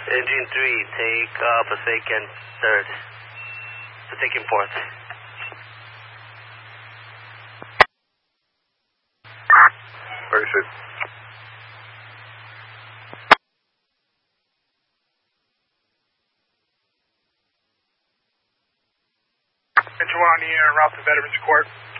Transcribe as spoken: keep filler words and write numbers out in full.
Engine three, take uh, Forsaken third. Forsaken fourth. Very good. Engine one on the air, route to Veterans Court.